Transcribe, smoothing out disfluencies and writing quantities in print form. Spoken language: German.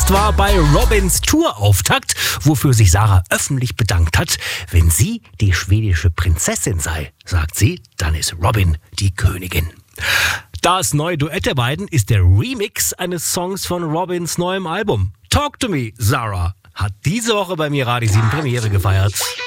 Zuletzt war bei Robins Tourauftakt, wofür sich Sarah öffentlich bedankt hat. Wenn sie die schwedische Prinzessin sei, sagt sie, dann ist Robin die Königin. Das neue Duett der beiden ist der Remix eines Songs von Robins neuem Album. Talk to Me, Sarah hat diese Woche bei Miradi 7 Premiere gefeiert.